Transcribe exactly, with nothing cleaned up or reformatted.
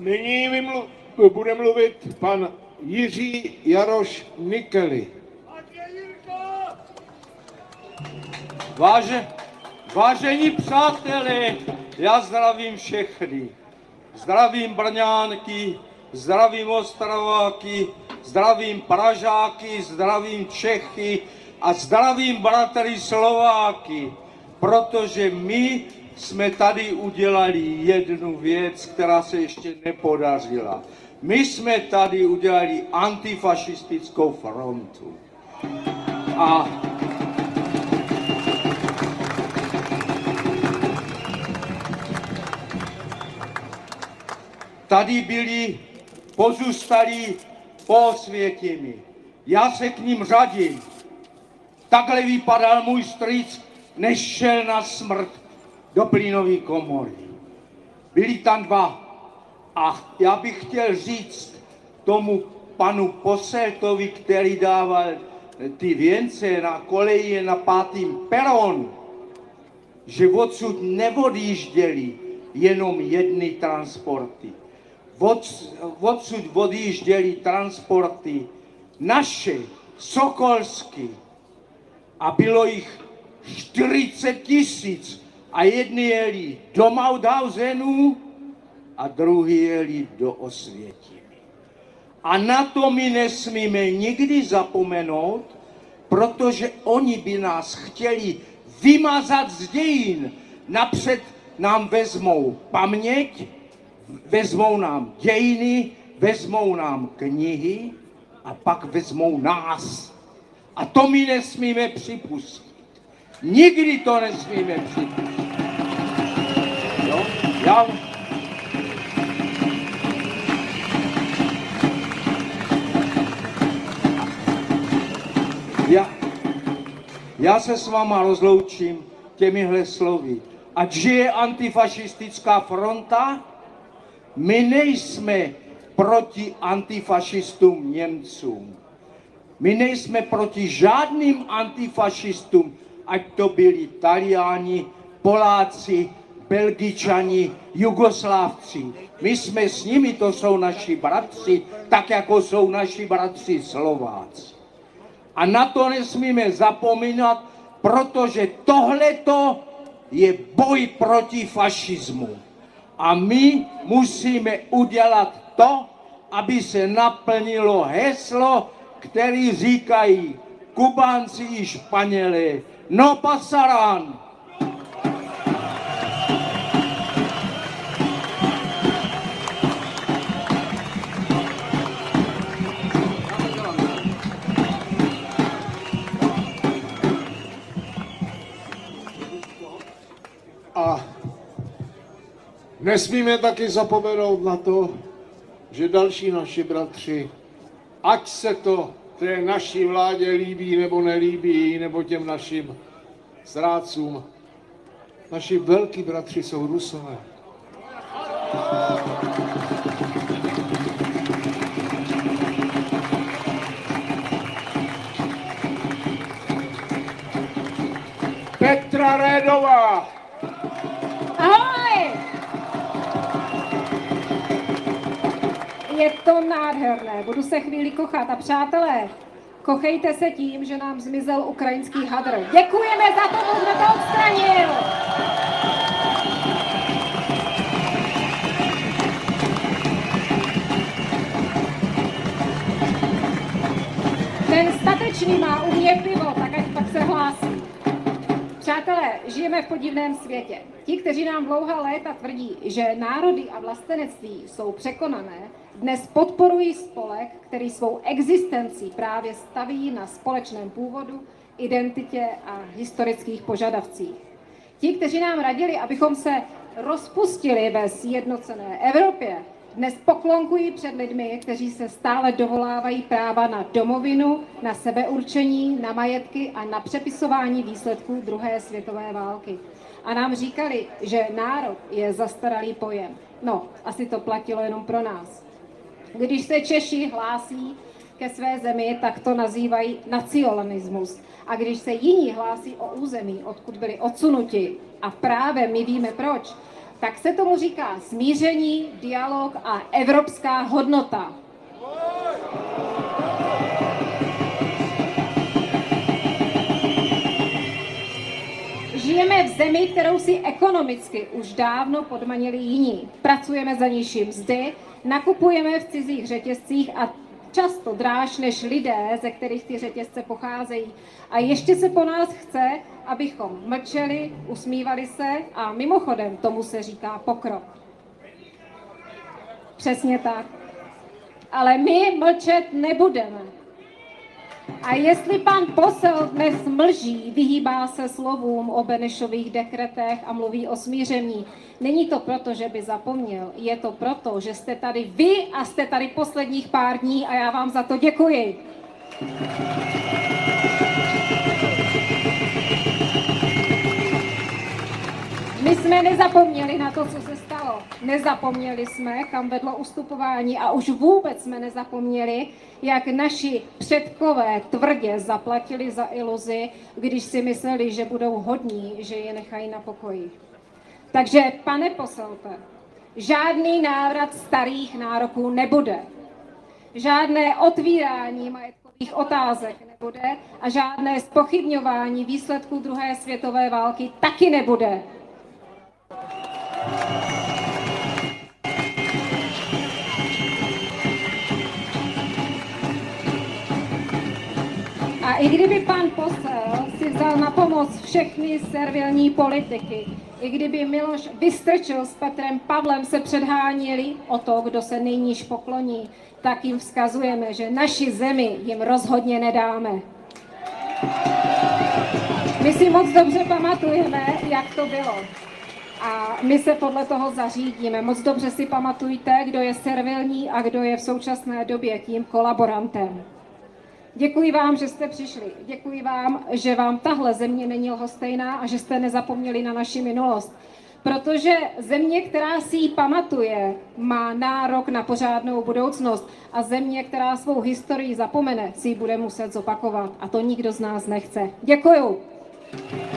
Nyní vymlu- bude mluvit pan Jiří Jaroš Nikely. Váže, vážení přátelé, já zdravím všechny. Zdravím Brňánky, zdravím Ostraváky, zdravím Pražáky, zdravím Čechy a zdravím bratry Slováky, protože my jsme tady udělali jednu věc, která se ještě nepodařila. My jsme tady udělali antifašistickou frontu. A tady byli pozůstalí posvětěmi. Já se k ním řadím. Takhle vypadal můj strýc, než šel na smrt do plynové komory. Byli tam dva. A já bych chtěl říct tomu panu Poseltovi, který dával ty věnce na koleji na pátým peron, že odsud neodjížděli jenom jedny transporty. Od, odsud odjížděli transporty naše, sokolsky, a bylo jich čtyřicet tisíc a jedni jeli do Mauthausenu a druhý jeli do Osvětimi. A na to my nesmíme nikdy zapomenout, protože oni by nás chtěli vymazat z dějin. Napřed nám vezmou paměť, vezmou nám dějiny, vezmou nám knihy a pak vezmou nás. A to my nesmíme připustit. Nikdy to nesmíme připustit. Jo? Já... Já... Já se s váma rozloučím těmihle slovy. Ať žije antifašistická fronta. My nejsme proti antifašistům Němcům. My nejsme proti žádným antifašistům, ať to byli Taliáni, Poláci, Belgičani, Jugoslávci. My jsme s nimi, to jsou naši bratři, tak jako jsou naši bratři Slováci. A na to nesmíme zapomínat, protože tohleto je boj proti fašismu. A my musíme udělat to, aby se naplnilo heslo, který říkají Kubánci i Španělé, no pasarán. A nesmíme taky zapomenout na to, že další naši bratři, ať se to té naší vládě líbí nebo nelíbí, nebo těm našim zrádcům, naši velký bratři jsou Rusové. Petra Rédová. Ahoj! Je to nádherné, budu se chvíli kochat. A přátelé, kochejte se tím, že nám zmizel ukrajinský hadr. Děkujeme za to, kdo to odstranil! Ten statečný má u mě pivo, tak ať pak se hlásí. Přátelé, žijeme v podivném světě. Ti, kteří nám dlouhá léta tvrdí, že národy a vlastenectví jsou překonané, dnes podporují spolek, který svou existencí právě staví na společném původu, identitě a historických požadavcích. Ti, kteří nám radili, abychom se rozpustili ve sjednocené Evropě, dnes poklonkují před lidmi, kteří se stále dovolávají práva na domovinu, na sebeurčení, na majetky a na přepisování výsledků druhé světové války. A nám říkali, že národ je zastaralý pojem. No, asi to platilo jenom pro nás. Když se Češi hlásí ke své zemi, tak to nazývají nacionalismus. A když se jiní hlásí o území, odkud byli odsunuti, a právě my víme proč, tak se tomu říká smíření, dialog a evropská hodnota. Žijeme v zemi, kterou si ekonomicky už dávno podmanili jiní. Pracujeme za nižší mzdy, nakupujeme v cizích řetězcích a často dráž než lidé, ze kterých ty řetězce pocházejí. A ještě se po nás chce, abychom mlčeli, usmívali se a mimochodem tomu se říká pokrok. Přesně tak. Ale my mlčet nebudeme. A jestli pan posel dnes mlží, vyhýbá se slovům o Benešových dekretech a mluví o smíření, není to proto, že by zapomněl, je to proto, že jste tady vy a jste tady posledních pár dní a já vám za to děkuji. My jsme nezapomněli na to, co se stalo. Nezapomněli jsme, kam vedlo ustupování a už vůbec jsme nezapomněli, jak naši předkové tvrdě zaplatili za iluzi, když si mysleli, že budou hodní, že je nechají na pokoji. Takže, pane poselte, žádný návrat starých nároků nebude. Žádné otvírání majetkových otázek nebude a žádné zpochybňování výsledků druhé světové války taky nebude. A i kdyby pan posel si vzal na pomoc všechny servilní politiky, i kdyby Miloš Vystrčil s Petrem Pavlem se předháněli o to, kdo se nejníž pokloní, tak jim vzkazujeme, že naši zemi jim rozhodně nedáme. My si moc dobře pamatujeme, jak to bylo. A my se podle toho zařídíme. Moc dobře si pamatujte, kdo je servilní a kdo je v současné době tím kolaborantem. Děkuji vám, že jste přišli. Děkuji vám, že vám tahle země není lhostejná a že jste nezapomněli na naši minulost. Protože země, která si ji pamatuje, má nárok na pořádnou budoucnost a země, která svou historii zapomene, si ji bude muset zopakovat. A to nikdo z nás nechce. Děkuju.